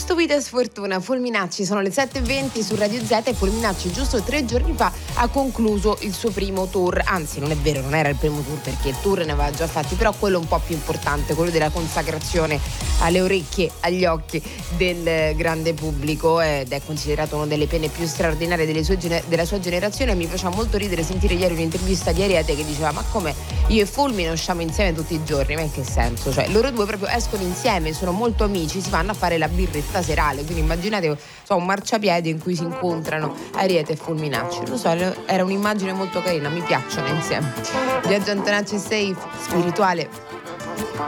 Stupida sfortuna, Fulminacci, sono le 7:20 su Radio Z e Fulminacci giusto 3 giorni fa ha concluso il suo primo tour, anzi non è vero, non era il primo tour perché il tour ne aveva già fatti, però quello un po' più importante, quello della consacrazione alle orecchie, agli occhi del grande pubblico, ed è considerato una delle penne più straordinarie della sua generazione. Mi faceva molto ridere sentire ieri un'intervista di Ariete che diceva: ma come, io e Fulmin usciamo insieme tutti i giorni? Ma in che senso? Cioè loro due proprio escono insieme, sono molto amici, si vanno a fare la birretta serale, quindi immaginate un marciapiede in cui si incontrano Ariete e Fulminacci. Lo so, era un'immagine molto carina, mi piacciono insieme. Viaggio Antonacci Safe, spirituale.